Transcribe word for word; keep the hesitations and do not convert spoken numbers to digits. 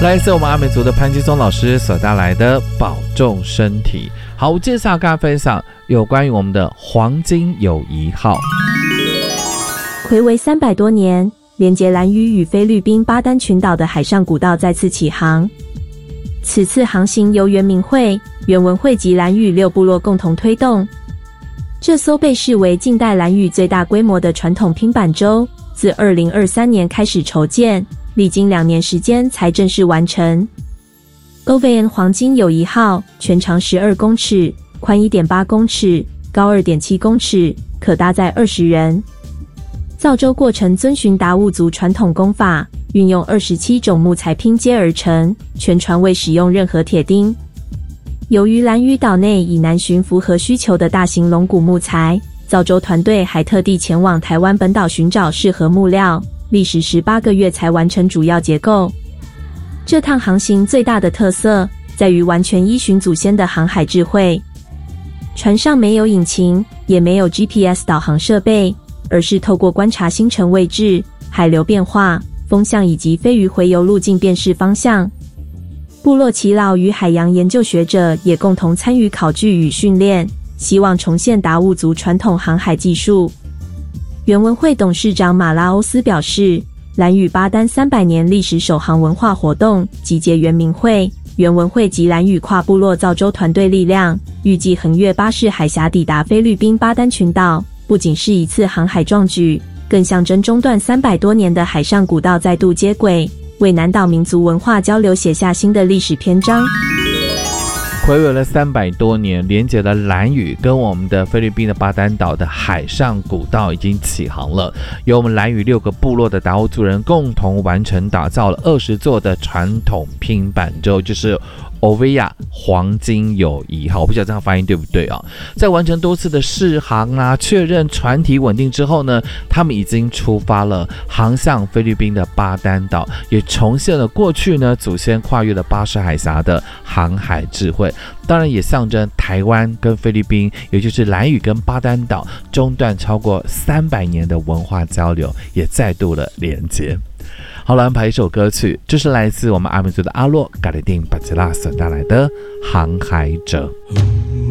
来自我们阿美族的潘基松老师所带来的保重身体。好，我介绍跟大家分享有关于我们的黄金友谊号。 睽违三百多年，连接兰屿与菲律宾巴丹群岛的海上古道再次起航。此次航行由原民会、原文会及兰屿六部落共同推动。这艘被视为近代兰屿最大规模的传统拼板舟，自二零二三年开始筹建，历经两年时间才正式完成。O V N 黄金友谊号全长十二公尺，宽 一点八公尺，高 二点七公尺，可搭载二十人。造舟过程遵循达悟族传统工法，运用二十七种木材拼接而成，全船未使用任何铁钉。由于兰屿岛内以难寻符合需求的大型龙骨木材，造舟团队还特地前往台湾本岛寻找适合木料，历时十八个月才完成主要结构。这趟航行最大的特色在于完全依循祖先的航海智慧。船上没有引擎，也没有 G P S 导航设备，而是透过观察星辰位置、海流变化、风向以及飞鱼洄游路径辨识方向。部落耆老与海洋研究学者也共同参与考据与训练，希望重现达悟族传统航海技术。原文会董事长马拉欧斯表示，兰屿巴丹三百年历史首航文化活动集结原民会、原文会及兰屿跨部落造舟团队力量，预计横越巴士海峡抵达菲律宾巴丹群岛，不仅是一次航海壮举，更象征中断三百多年的海上古道再度接轨，为南岛民族文化交流写下新的历史篇章。 睽违了三百多年，连接了兰屿跟我们的菲律宾的巴丹岛的海上古道已经起航了，由我们兰屿六个部落的达悟族人共同完成打造了二十座的传统拼板舟，就是 O V A 黄金友谊号，我不晓得这样发音对不对啊？在完成多次的试航啊，确认船体稳定之后呢，他们已经出发了，航向菲律宾的巴丹岛，也重现了过去呢祖先跨越了巴士海峡的航海智慧，当然也象征台湾跟菲律宾，也就是兰屿跟巴丹岛中断超过三百年的文化交流，也再度的连接。好了，安排一首歌曲，这是来自我们阿美族的阿洛嘎里丁巴吉拉所带来的《航海者》。